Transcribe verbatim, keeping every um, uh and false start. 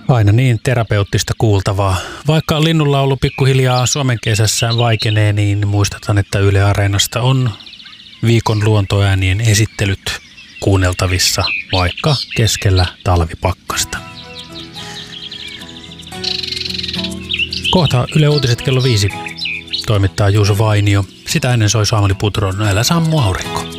Aina niin terapeuttista kuultavaa. Vaikka linnunlaulu pikkuhiljaa Suomen kesässä vaikenee, niin muistetaan, että Yle Areenasta on viikon luontoäänien esittelyt kuunneltavissa vaikka keskellä talvipakkasta. Kohta Yle Uutiset kello viisi toimittaa Juuso Vainio. Sitä ennen soi Saamali Putron Älä sammu aurinko.